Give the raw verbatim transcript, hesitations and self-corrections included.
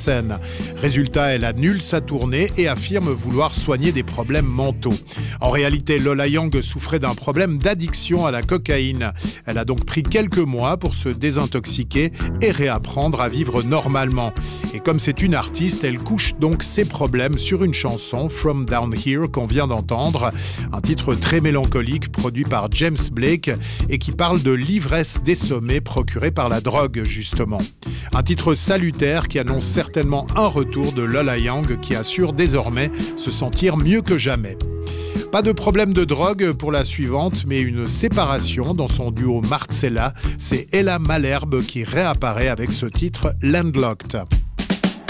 scène. Résultat, elle annule sa tournée et affirme vouloir soigner des problèmes mentaux. En réalité, Lola Young souffrait d'un problème d'addiction à la cocaïne. Elle a donc pris quelques mois pour se désintoxiquer et réapprendre à vivre normalement. Et comme c'est une artiste, elle couche donc ses problèmes sur une chanson, From Down Here, qu'on vient d'entendre. Un titre très mélancolique produit par James Blake et qui parle de l'ivresse des sommets procurée par la drogue, justement. Un titre salutaire qui annonce certainement un retour de Lola Young qui assure désormais se sentir mieux que jamais. Pas de problème de drogue pour la suivante, mais une séparation dans son duo Marcella. C'est Ella Malherbe qui réapparaît avec ce titre Landlocked.